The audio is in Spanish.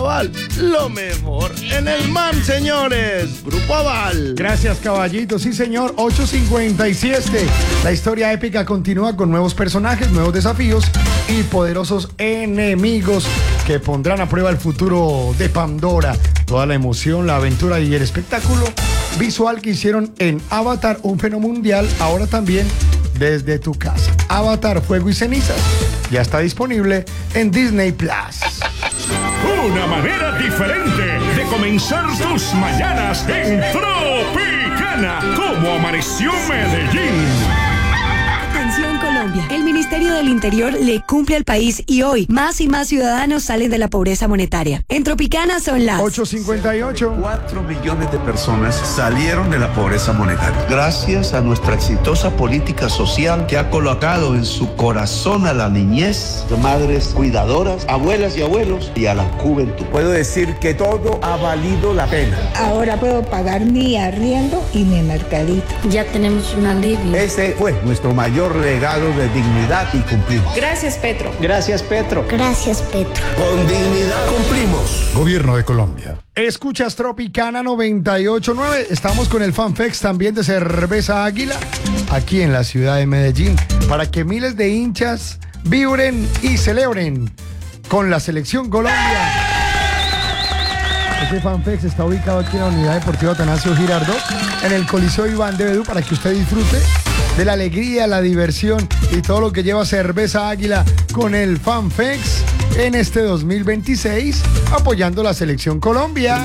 Aval, lo mejor en el man, señores. Grupo Aval. Gracias, caballito. Sí, señor. 8:57. La historia épica continúa con nuevos personajes, nuevos desafíos y poderosos enemigos que pondrán a prueba el futuro de Pandora. Toda la emoción, la aventura y el espectáculo visual que hicieron en Avatar, un fenómeno mundial, ahora también desde tu casa. Avatar, Fuego y Cenizas ya está disponible en Disney Plus. Una manera diferente de comenzar tus mañanas en Tropicana. Como amaneció Medellín. Atención Colombia, el Ministerio del Interior le cumple al país y hoy más y más ciudadanos salen de la pobreza monetaria. En Tropicana son las 8:58. 4 millones de personas salieron de la pobreza monetaria. Gracias a nuestra exitosa política social que ha colocado en su corazón a la niñez, madres cuidadoras, abuelas y abuelos y a la juventud. Puedo decir que todo ha valido la pena. Ahora puedo pagar mi arriendo y mi mercadito. Ya tenemos un alivio. Ese fue nuestro mayor legado de dignidad y cumplir. Gracias, Petro. Gracias, Petro. Gracias, Petro. Con dignidad cumplimos. Gobierno de Colombia. Escuchas Tropicana 98.9. Estamos con el FanFest también de Cerveza Águila, aquí en la ciudad de Medellín, para que miles de hinchas vibren y celebren con la Selección Colombia. Este FanFest está ubicado aquí en la Unidad Deportiva Atanasio Girardot, en el Coliseo Iván de Bedú, para que usted disfrute de la alegría, la diversión y todo lo que lleva Cerveza Águila con el FanFest en este 2026, apoyando la Selección Colombia.